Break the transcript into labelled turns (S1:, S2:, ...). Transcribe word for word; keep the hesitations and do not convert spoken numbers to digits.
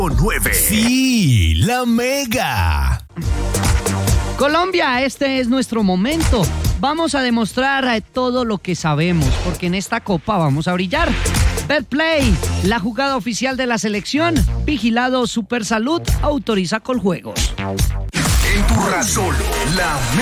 S1: nueve. Sí, la Mega.
S2: Colombia, este es nuestro momento. Vamos a demostrar todo lo que sabemos, porque en esta copa vamos a brillar. Betplay, la jugada oficial de la selección. Vigilado Supersalud, autoriza Coljuegos.
S1: En tu radio, solo la Mega.